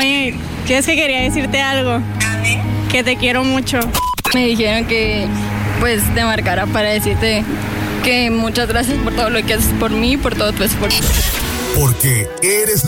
Oye, es que quería decirte algo. Que te quiero mucho. Me dijeron que pues te marcara para decirte que muchas gracias por todo lo que haces por mí, por todo tu esfuerzo. Porque eres